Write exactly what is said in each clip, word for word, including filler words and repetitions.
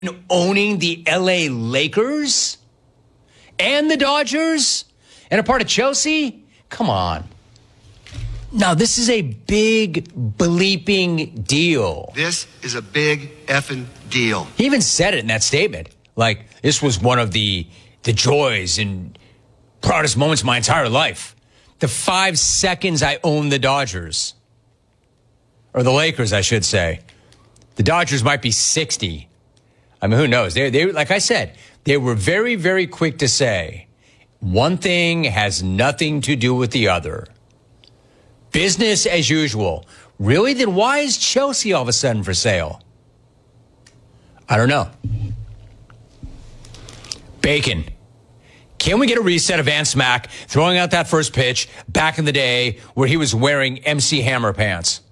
owning the L A Lakers and the Dodgers and a part of Chelsea? Come on. Now, this is a big bleeping deal. This is a big effing deal. He even said it in that statement. Like, this was one of the the joys and proudest moments of my entire life. The five seconds I owned the Dodgers. Or the Lakers, I should say. The Dodgers might be sixty. I mean, who knows? They, they, like I said, they were very, very quick to say, one thing has nothing to do with the other. Business as usual. Really? Then why is Chelsea all of a sudden for sale? I don't know. Bacon. Can we get a reset of Van Smack throwing out that first pitch back in the day where he was wearing M C Hammer pants?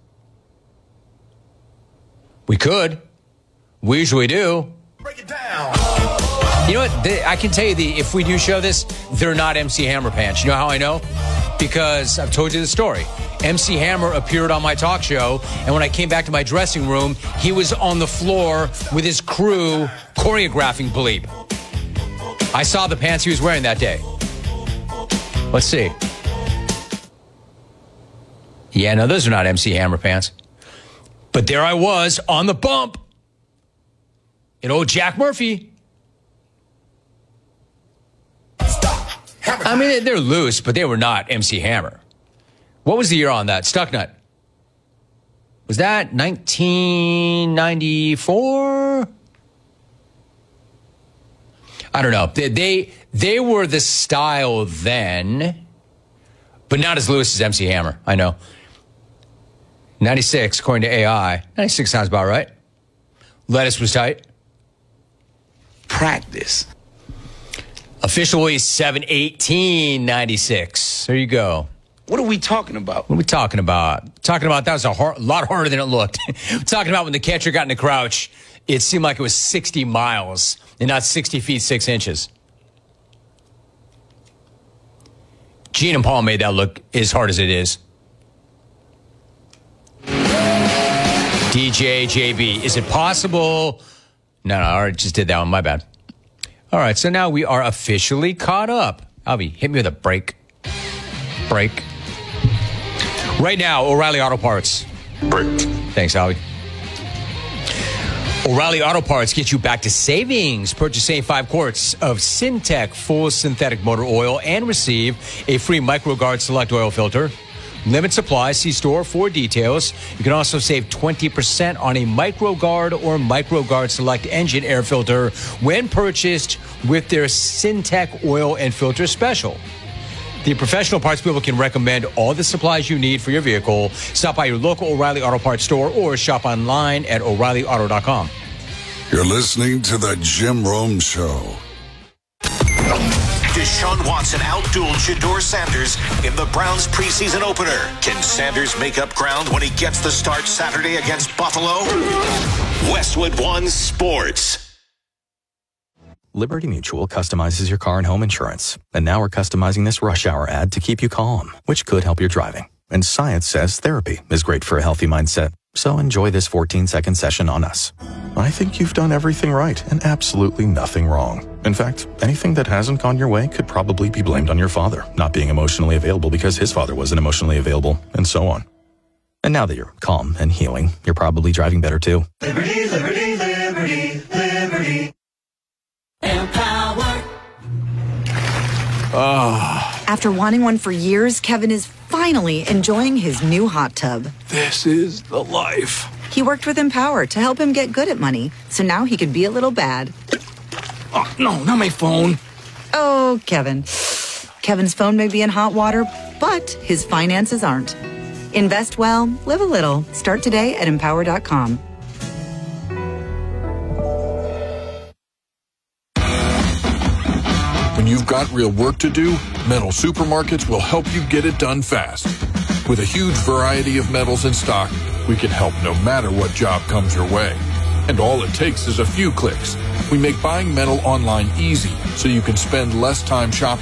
We could. We usually do. Break it down. You know what? They, I can tell you, the if we do show this, they're not M C Hammer pants. You know how I know? Because I've told you the story. M C Hammer appeared on my talk show, and when I came back to my dressing room, he was on the floor with his crew choreographing Bleep. I saw the pants he was wearing that day. Let's see. Yeah, no, those are not M C Hammer pants. But there I was on the bump. And old Jack Murphy. I mean, they're loose, but they were not M C Hammer. What was the year on that? Stucknut. Was that nineteen ninety-four? I don't know. They, they they were the style then, but not as loose as M C Hammer. I know. ninety-six, according to A I. ninety-six sounds about right. Lettuce was tight. Practice. Officially seven eighteen ninety-six. There you go. What are we talking about? What are we talking about? Talking about that was a hard, lot harder than it looked. Talking about when the catcher got in the crouch, it seemed like it was sixty miles and not sixty feet, six inches. Gene and Paul made that look as hard as it is. D J J B, is it possible? No, no, I already just did that one. My bad. All right, so now we are officially caught up. Albie, hit me with a break. Break. Right now, O'Reilly Auto Parts. Break. Thanks, Albie. O'Reilly Auto Parts gets you back to savings. Purchase say five quarts of Syntec full synthetic motor oil and receive a free MicroGuard Select oil filter. Limit supply. See store for details. You can also save twenty percent on a MicroGuard or MicroGuard Select engine air filter when purchased with their Syntec oil and filter special. The professional parts people can recommend all the supplies you need for your vehicle. Stop by your local O'Reilly Auto Parts store or shop online at O'Reilly Auto dot com. You're listening to the Jim Rome Show. Deshaun Watson outdueled Shedeur Sanders in the Browns preseason opener. Can Sanders make up ground when he gets the start Saturday against Buffalo? Westwood One Sports. Liberty Mutual customizes your car and home insurance. And now we're customizing this rush hour ad to keep you calm, which could help your driving. And science says therapy is great for a healthy mindset. So enjoy this fourteen-second session on us. I think you've done everything right and absolutely nothing wrong. In fact, anything that hasn't gone your way could probably be blamed on your father not being emotionally available because his father wasn't emotionally available, and so on. And now that you're calm and healing, you're probably driving better too. Liberty, liberty, liberty, liberty. Empower. Oh. After wanting one for years, Kevin is finally enjoying his new hot tub. This is the life. He worked with Empower to help him get good at money, so now he could be a little bad. Oh, no, not my phone. Oh, Kevin. Kevin's phone may be in hot water, but his finances aren't. Invest well, live a little. Start today at empower dot com. When you've got real work to do, Metal Supermarkets will help you get it done fast. With a huge variety of metals in stock, we can help no matter what job comes your way. And all it takes is a few clicks. We make buying metal online easy so you can spend less time shopping.